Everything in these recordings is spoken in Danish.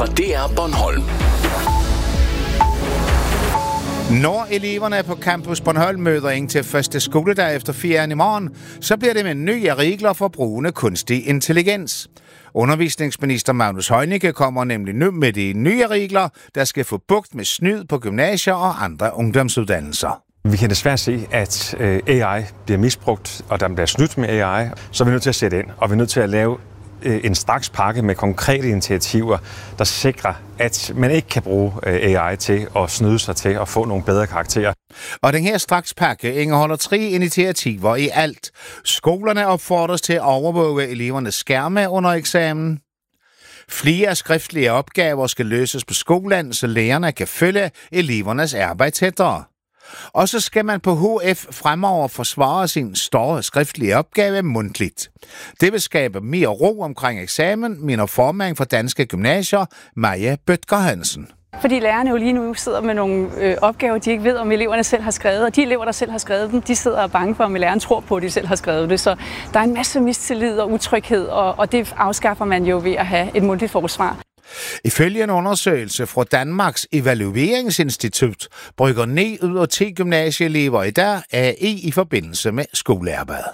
fra DR Bornholm. Når eleverne på Campus Bornholm møder ind til første skoledag efter ferien i morgen, så bliver det med nye regler for brugende kunstig intelligens. Undervisningsminister Magnus Heunicke kommer nemlig nu med de nye regler, der skal få bugt med snyd på gymnasier og andre ungdomsuddannelser. Vi kan desværre se, at AI bliver misbrugt, og der bliver snydt med AI, så er vi nødt til at sætte ind, og vi er nødt til at lave en straks pakke med konkrete initiativer, der sikrer, at man ikke kan bruge AI til at snyde sig til at få nogle bedre karakterer. Og den her strakspakke indeholder 3 initiativer i alt. Skolerne opfordres til at overvåge elevernes skærme under eksamen. Flere skriftlige opgaver skal løses på skolen, så lærerne kan følge elevernes arbejde tættere. Og så skal man på HF fremover forsvare sin store skriftlige opgave mundtligt. Det vil skabe mere ro omkring eksamen, mener formand for Danske Gymnasier, Maja Bødker Hansen. Fordi lærerne jo lige nu sidder med nogle opgaver, de ikke ved, om eleverne selv har skrevet. Og de elever, der selv har skrevet dem, de sidder og er bange for, om læreren tror på, at de selv har skrevet det. Så der er en masse mistillid og utryghed, og det afskaffer man jo ved at have et mundtligt forsvar. Ifølge en undersøgelse fra Danmarks Evalueringsinstitut brygger 9 ud af 10 gymnasieelever i dag AI i forbindelse med skolearbejde.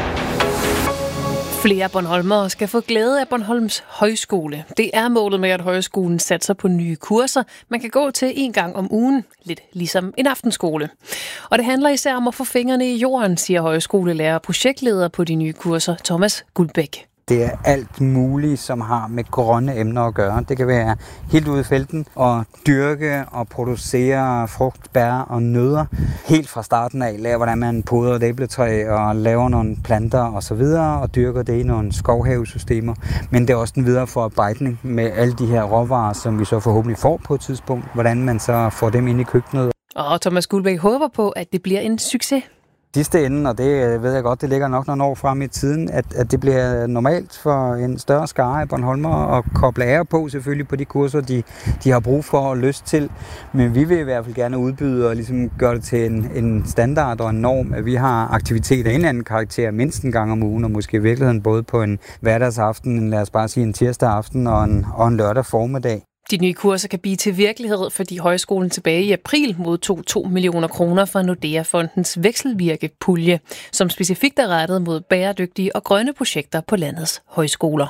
Flere bornholmere skal få glæde af Bornholms Højskole. Det er målet med, at højskolen satser på nye kurser, man kan gå til 1 gang om ugen, lidt ligesom en aftenskole. Og det handler især om at få fingrene i jorden, siger højskolelærer og projektleder på de nye kurser, Thomas Guldbæk. Det er alt muligt, som har med grønne emner at gøre. Det kan være helt ude i felten og dyrke og producere frugt, bær og nødder. Helt fra starten af lærer, hvordan man poder et æbletræ og laver nogle planter osv. og dyrker det i nogle skovhavesystemer. Men det er også den videre forarbejdning med alle de her råvarer, som vi så forhåbentlig får på et tidspunkt. Hvordan man så får dem ind i køkkenet. Og Thomas Guldbæk håber på, at det bliver en succes. Sidste ende, og det ved jeg godt, det ligger nok nogle år frem i tiden, at det bliver normalt for en større skare af bornholmere at koble af på selvfølgelig på de kurser, de har brug for og lyst til. Men vi vil i hvert fald gerne udbyde og ligesom gøre det til en standard og en norm, at vi har aktiviteter af en anden karakter mindst en gang om ugen, og måske i virkeligheden både på en hverdagsaften, lad os bare sige en tirsdag aften og en lørdag formiddag. De nye kurser kan blive til virkelighed, fordi højskolen tilbage i april modtog 2 millioner kroner fra Nordea-fondens vekselvirkepulje, som specifikt er rettet mod bæredygtige og grønne projekter på landets højskoler.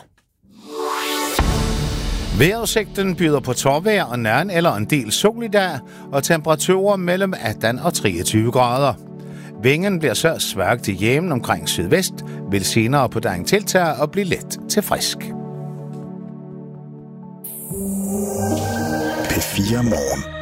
Vejrudsigten byder på tårvejr og nær eller en del sol i dag, og temperaturer mellem 18 og 23 grader. Vinden bliver så svagt til jævn omkring sydvest, vil senere på dagen tiltage og blive let til frisk. P4 Morgen.